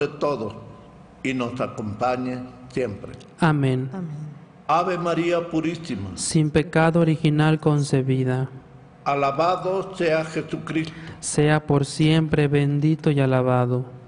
de todos y nos acompañe siempre. Amén. Ave María Purísima, Sin pecado original concebida, alabado sea Jesucristo. sea por siempre bendito y alabado.